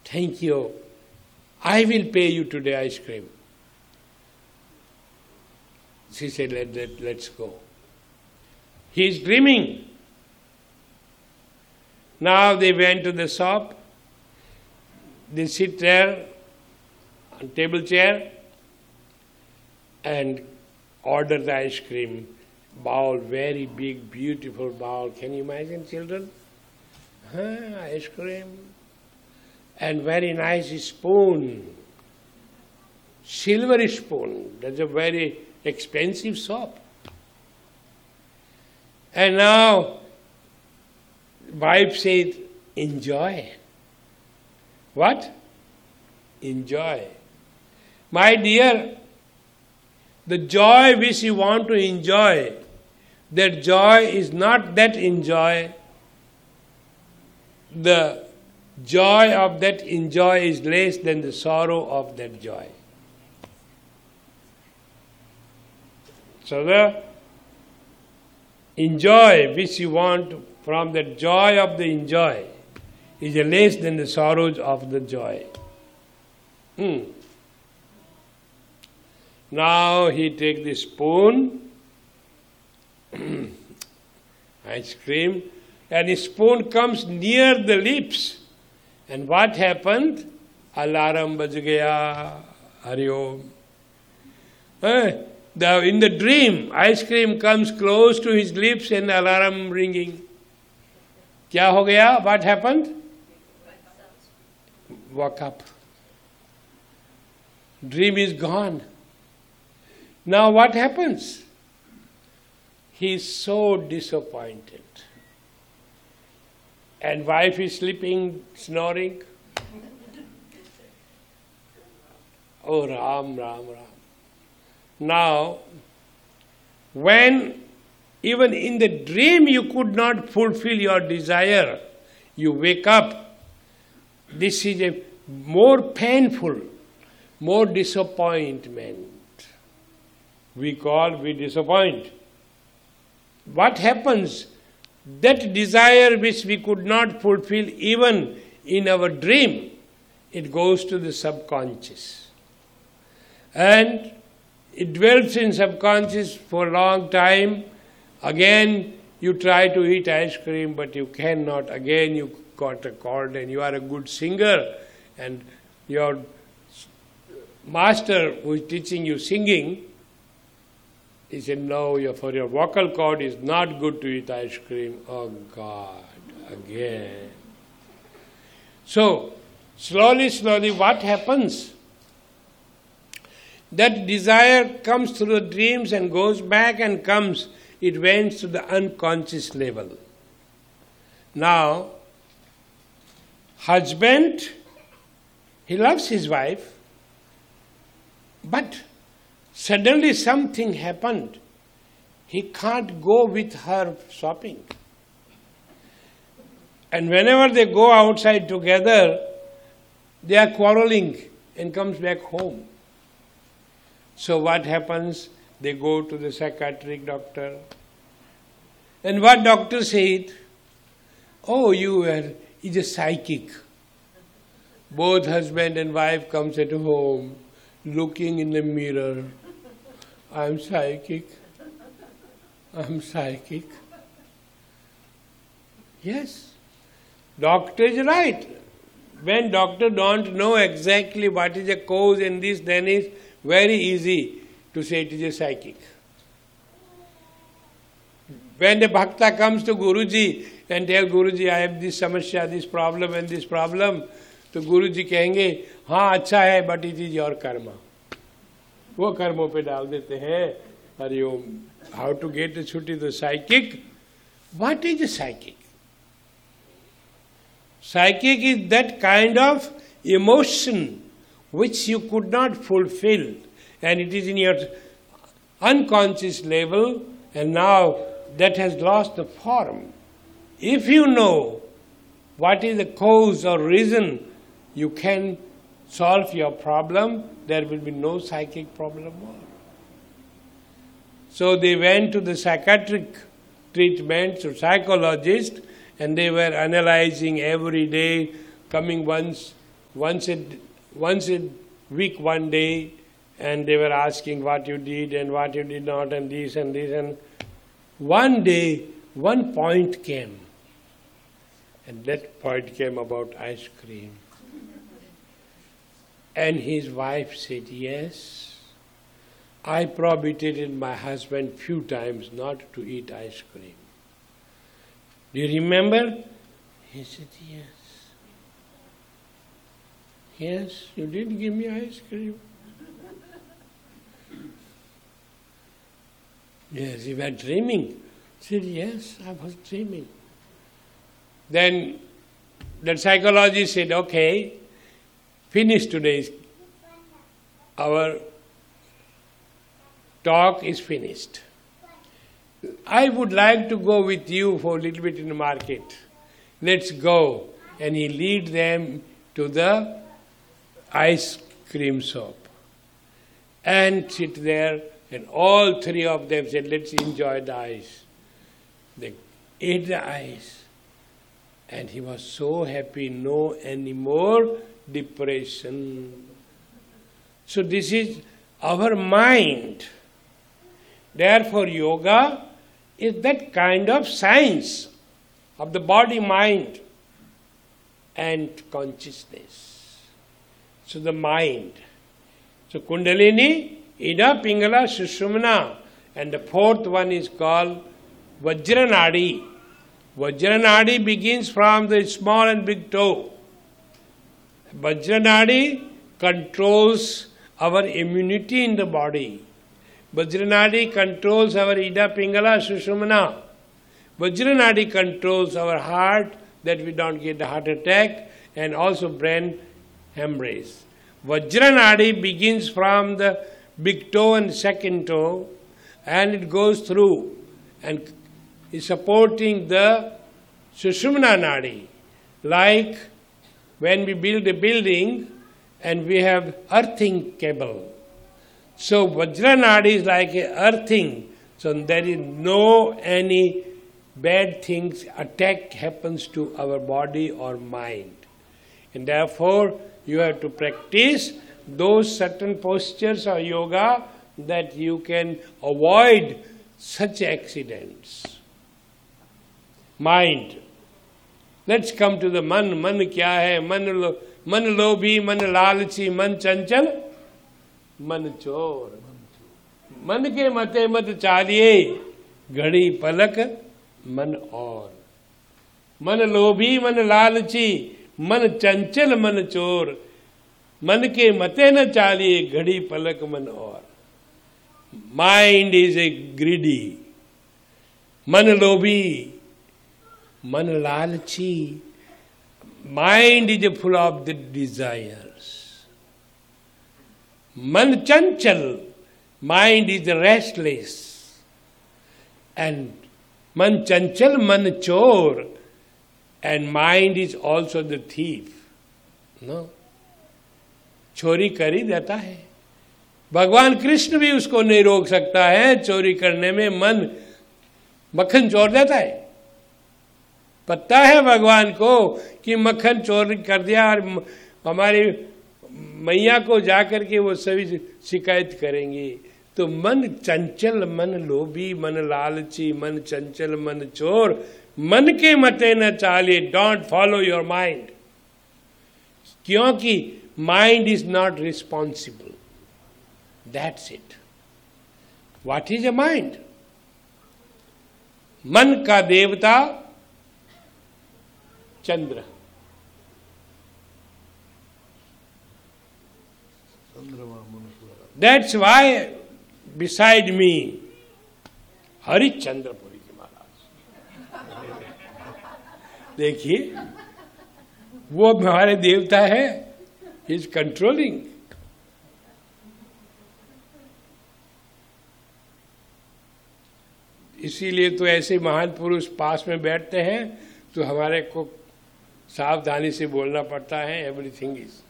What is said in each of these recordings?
Thank you. I will pay you today ice cream. She said, let's go. He is dreaming. Now they went to the shop. They sit there on table chair and order the ice cream. Bowl, very big, beautiful bowl. Can you imagine, children? Ice cream. And very nice spoon. Silver spoon. That's a very expensive shop. And now, wife said, enjoy. What? Enjoy. My dear, the joy which you want to enjoy, that joy is not that enjoy. The joy of that enjoy is less than the sorrow of that joy. So the enjoy which you want from the joy of the enjoy is less than the sorrows of the joy. Now he takes the spoon, ice cream, and the spoon comes near the lips. And what happened? Alarm baj gaya, Hari Om. In the dream, ice cream comes close to his lips and alarm ringing. Kya ho gaya? What happened? Woke up. Dream is gone. Now what happens? He is so disappointed. And wife is sleeping, snoring. Oh, Ram, Ram, Ram. Now, when even in the dream you could not fulfill your desire, you wake up, this is a more painful, more disappointment. We disappoint. What happens? That desire which we could not fulfill even in our dream, it goes to the subconscious. And it dwells in subconscious for a long time. Again, you try to eat ice cream, but you cannot. Again, you got a cold and you are a good singer. And your master who is teaching you singing, he said, no, for your vocal cord is not good to eat ice cream. Oh God, again. So, slowly, what happens? That desire comes through the dreams and goes back and comes. It went to the unconscious level. Now, husband, he loves his wife, but suddenly something happened. He can't go with her shopping. And whenever they go outside together, they are quarreling and comes back home. So what happens? They go to the psychiatric doctor. And what doctor said? Oh, he's a psychic. Both husband and wife comes at home, looking in the mirror. I'm psychic. I'm psychic. Yes. Doctor is right. When doctor don't know exactly what is the cause in this, then it's very easy to say it is a psychic. When the bhakta comes to Guruji and tell Guruji, I have this samasya, this problem and this problem, तो Guruji कहेंगे, हाँ अच्छा है, but it is your karma. वो कर्मों पे डाल देते हैं. Hari Om. How to get a chutti to psychic? What is a psychic? Psychic is that kind of emotion which you could not fulfill, and it is in your unconscious level, and now that has lost the form. If you know what is the cause or reason, you can solve your problem. There will be no psychic problem more. So they went to the psychiatric treatment, to psychologist, and they were analyzing every day, coming once once a week, one day, and they were asking what you did and what you did not, and this and this. And one day, one point came. And that point came about ice cream. And his wife said, yes, I prohibited my husband few times not to eat ice cream. Do you remember? He said, yes. Yes, you did give me ice cream. Yes, you were dreaming. He said, yes, I was dreaming. Then the psychologist said, okay, finish today's, our talk is finished. I would like to go with you for a little bit in the market. Let's go. And he lead them to the ice cream shop. And sit there, and all three of them said, let's enjoy the ice. They ate the ice. And he was so happy, no anymore depression. So this is our mind. Therefore yoga is that kind of science of the body, mind and consciousness. So the mind. So Kundalini, Ida, Pingala, Sushumna, and the fourth one is called Vajranadi. Vajranadi begins from the small and big toe. Vajranadi controls our immunity in the body. Vajranadi controls our Ida, Pingala, Sushumna. Vajranadi controls our heart, that we don't get a heart attack, and also brain hemorrhage. Vajranadi begins from the big toe and second toe, and it goes through and is supporting the Sushumna Nadi. Like when we build a building and we have earthing cable. So Vajranadi is like a earthing. So there is no any bad things, attack happens to our body or mind. And therefore you have to practice those certain postures of yoga that you can avoid such accidents. Mind. Let's come to the man. Man kya hai? Man lobhi, man lalchi, man chanchal, man chor. Man ke mate mat chaliye, ghadi palak, man aur. Man lobhi, man lalchi, man chanchal, man chor. Man ke mate na chaliye, ghadi palak, man aur. Mind is a greedy. Man lobhi, man lalchi. Mind is full of the desires. Man chanchal. Mind is restless. And man chanchal, man chor. And mind is also the thief. No? चोरी कर ही देता है. भगवान कृष्ण भी उसको नहीं रोक सकता है. चोरी करने में मन मक्खन चोर देता है. पता है भगवान को कि मक्खन चोरी कर दिया और हमारी मैया को जाकर के वो सभी शिकायत करेंगे. तो मन चंचल, मन लोभी, मन लालची, मन चंचल, मन चोर, मन के मते न चाले. Don't follow your mind. क्योंकि mind is not responsible. That's it. What is a mind? मन का देवता चंद्र. That's why beside me हरिश्चंद्रपुरी के महाराज. देखिए वो हमारे देवता है. He is controlling. इसीलिए तो ऐसे महान पुरुष पास में बैठते हैं तो हमारे को सावधानी से बोलना पड़ता है. Everything is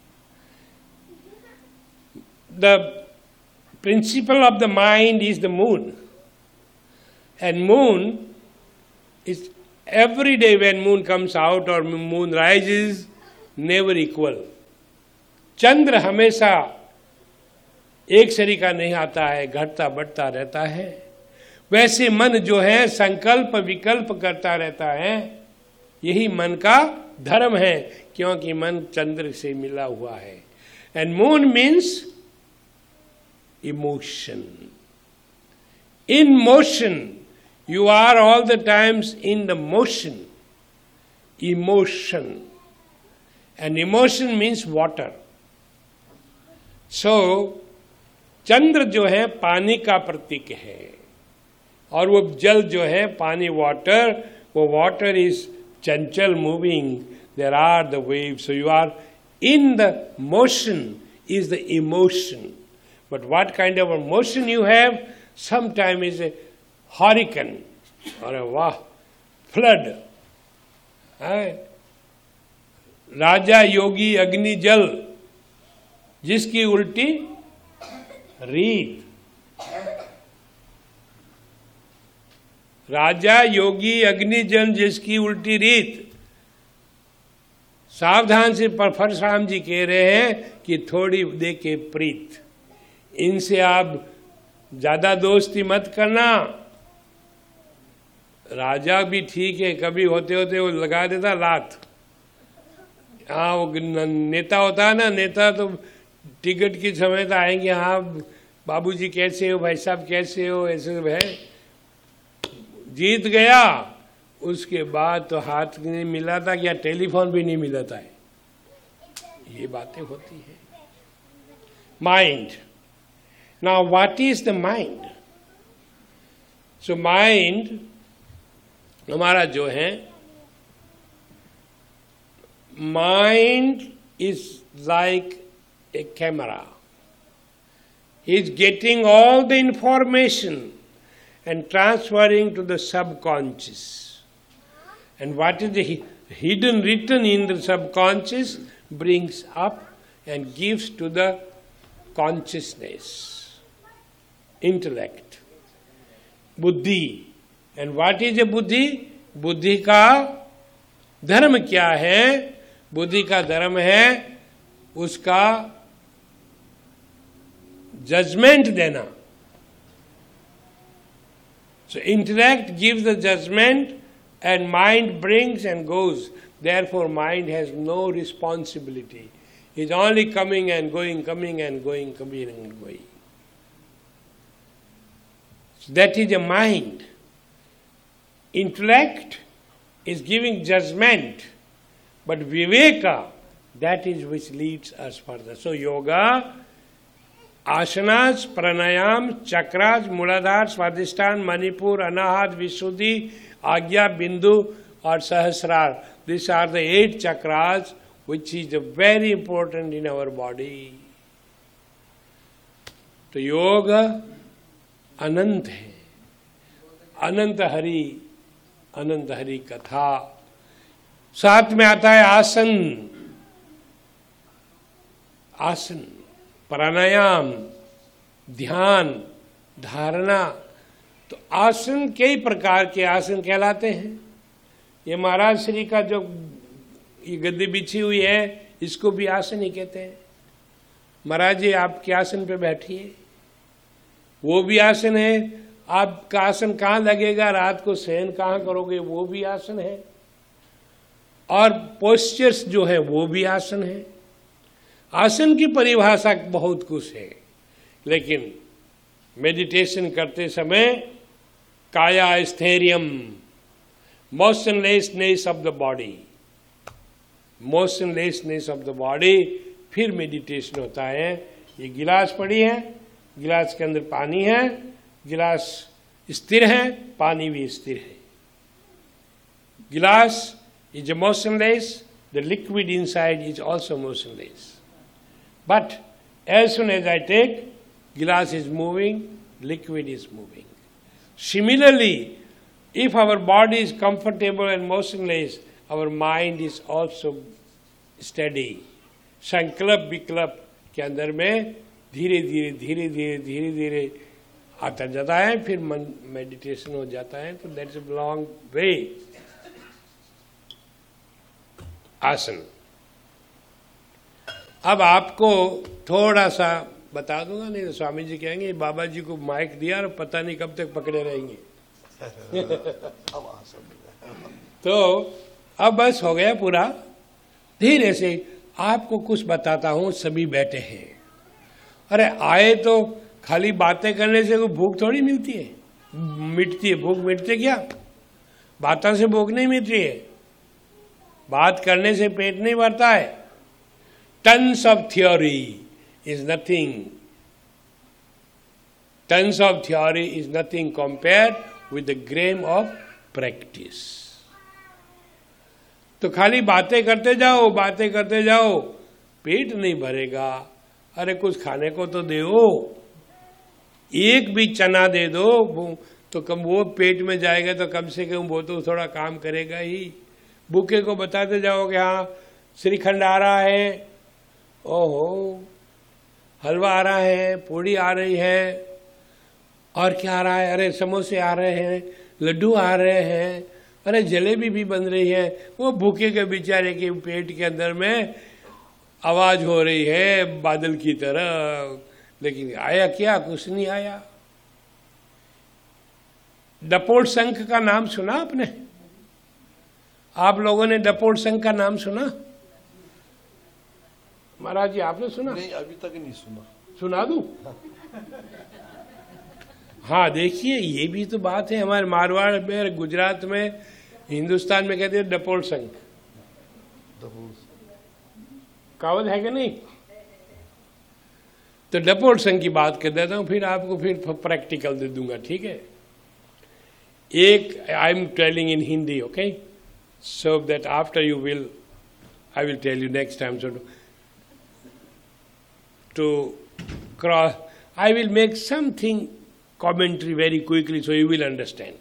the principle of the mind is the moon. And moon is every day when moon comes out or moon rises, never equal. चंद्र हमेशा एक शरीर का नहीं आता है, घटता बढ़ता रहता है। वैसे मन जो है संकल्प विकल्प करता रहता है। यही मन का धर्म है, क्योंकि मन चंद्र से मिला हुआ है। And moon means emotion. In motion, you are all the times in the motion, emotion, and emotion means water. So चंद्र जो है पानी का प्रतीक है, और वो जल जो है पानी, वाटर, वो water is Chanchal moving, there are the waves, so you are in the motion is the emotion. But what kind of motion you have, sometime is a hurricane, अरे वाह, फ्लड है. राजा योगी अग्नि जल, जिसकी उल्टी रीत. राजा योगी अग्नि जल, जिसकी उल्टी रीत. सावधान से परशुराम जी कह रहे हैं कि थोड़ी देखे प्रीत, इनसे आप ज्यादा दोस्ती मत करना. राजा भी ठीक है, कभी होते होते वो लगा देता लात. हाँ, वो नेता होता है ना, नेता तो टिकट की समय तो आएंगे, हाँ बाबूजी कैसे हो, भाई साहब कैसे हो, ऐसे है. जीत गया, उसके बाद तो हाथ नहीं मिला था, या टेलीफोन भी नहीं मिला था. ये बातें होती है. Mind. Now what is the mind? So mind हमारा जो है, mind is like a camera. He is getting all the information and transferring to the subconscious. And what is the hidden written in the subconscious brings up and gives to the consciousness, intellect, buddhi. And what is a buddhi? बुद्धि का धर्म क्या है? बुद्धि का धर्म है उसका जजमेंट देना. So intellect gives the judgment and mind brings and goes. Therefore mind has no responsibility. It's only coming and going, coming and going, coming and going. So that is a mind. Intellect is giving judgment, but viveka, that is which leads us further. So yoga, आसनास, प्राणायाम, चक्रास, मूलाधार, स्वादिष्ठान, मणिपुर, अनाहत, विशुद्धि, आज्ञा, बिंदु और सहस्रार. This are the 8 chakras which is very important in our body. तो योग अनंत है. अनंत हरि कथा. साथ में आता है आसन. आसन, प्राणायाम, ध्यान, धारणा. तो आसन कई प्रकार के आसन कहलाते हैं. ये महाराज श्री का जो ये गद्दी बिछी हुई है, इसको भी आसन ही कहते हैं. महाराज जी आपके आसन पे बैठिए, वो भी आसन है. आपका आसन कहाँ लगेगा, रात को शयन कहाँ करोगे, वो भी आसन है. और पोस्चर्स जो है वो भी आसन है. आसन की परिभाषा बहुत कुछ है, लेकिन मेडिटेशन करते समय काया स्थैर्यम, मोशनलेसनेस of the body, मोशनलेसनेस of the body. फिर मेडिटेशन होता है. ये गिलास पड़ी है, गिलास के अंदर पानी है, गिलास स्थिर है, पानी भी स्थिर है. गिलास is motionless, the liquid inside is also motionless. But as soon as I take, glass is moving, liquid is moving. Similarly, if our body is comfortable and motionless, our mind is also steady. संकल्प विकल्प के अंदर में धीरे धीरे आता जाता है, फिर मन मेडिटेशन हो जाता है. तो दैट्स अ लॉन्ग वे. आसन. अब आपको थोड़ा सा बता दूंगा, नहीं तो स्वामी जी कहेंगे बाबा जी को माइक दिया और पता नहीं कब तक पकड़े रहेंगे। तो अब बस हो गया पूरा। धीरे से आपको कुछ बताता हूं, सभी बैठे हैं। अरे आए तो खाली बातें करने से कोई भूख थोड़ी मिलती है, मिटती है भूख? मिटती है क्या? बातों से भूख नहीं मिटती है, बात करने से पेट नहीं भरता है। Tons of theory is nothing, tons of theory is nothing compared with the Graeme of practice. तो खाली बातें करते जाओ, बातें करते जाओ, पेट नहीं भरेगा। अरे कुछ खाने को तो दो, एक भी चना दे दो तो कम वो पेट में जाएगा, तो कम से कम वो तो थोड़ा काम करेगा ही। भूखे को बताते जाओ कि हाँ श्रीखंड आ रहा है, ओहो हलवा आ रहा है, पूड़ी आ रही है, और क्या आ रहा है, अरे समोसे आ रहे हैं, लड्डू आ रहे हैं, अरे जलेबी भी बन रही है। वो भूखे के बेचारे के पेट के अंदर में आवाज हो रही है बादल की तरह, लेकिन आया क्या? कुछ नहीं आया। डपोट संघ का नाम सुना आपने? आप लोगों ने डपोट संघ का नाम सुना? महाराज जी आपने सुना? नहीं, अभी तक नहीं सुना। सुना दूं? हाँ देखिए, ये भी तो बात है। हमारे मारवाड़ में, गुजरात में, हिंदुस्तान में कहते हैं डपोट संघ। कहावत है कि नहीं? तो डपोट संघ की बात कर देता हूं, फिर आपको फिर प्रैक्टिकल दे दूंगा, ठीक है? एक I am telling in Hindi, okay, so that after you will I will tell you next time. So to cross I will make something commentary very quickly so you will understand.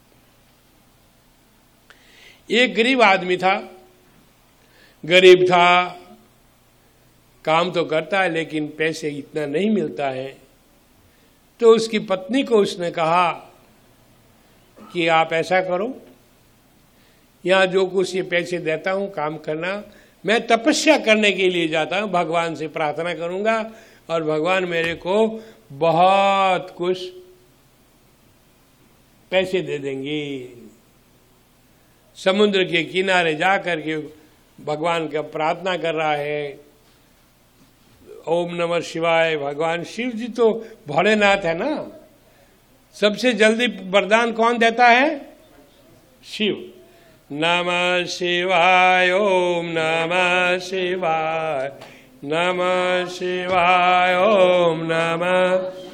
एक गरीब आदमी था, गरीब था, काम तो करता है लेकिन पैसे इतना नहीं मिलता है। तो उसकी पत्नी को उसने कहा कि आप ऐसा करो, यहाँ जो कुछ ये पैसे देता हूँ काम करना, मैं तपस्या करने के लिए जाता हूँ, भगवान से प्रार्थना करूंगा और भगवान मेरे को बहुत कुछ पैसे दे देंगे। समुद्र के किनारे जा करके भगवान का प्रार्थना कर रहा है, ओम नमः शिवाय। भगवान शिव जी तो भोलेनाथ है ना, सबसे जल्दी वरदान कौन देता है? शिव। नमः शिवाय, ओम नमः शिवाय, नमः शिवाय, ओम नमः